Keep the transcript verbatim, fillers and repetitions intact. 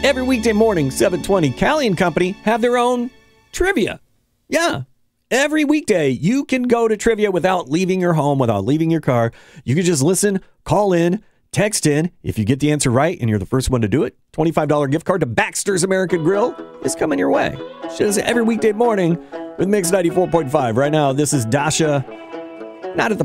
Every weekday morning, seven twenty, Callie and Company have their own trivia. Yeah. Every weekday, you can go to trivia without leaving your home, without leaving your car. You can just listen, call in, text in. If you get the answer right and you're the first one to do it, twenty-five dollars gift card to Baxter's American Grill is coming your way. She does it every weekday morning with Mix ninety-four point five. Right now, this is Dasha. Not at the